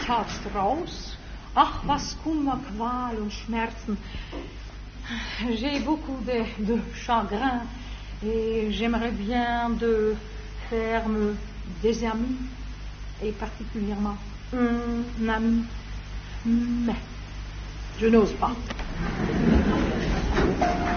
schaust raus. Ach, was Kummer, Qual und Schmerzen. J'ai beaucoup de chagrin et j'aimerais bien de faire des amis et particulièrement un ami. Mais je n'ose pas.